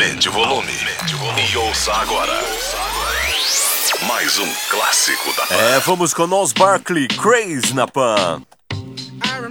Aumente o volume. E ouça agora. Mais um clássico da Pan. Vamos com Nos Barkley, Crazy na Pan.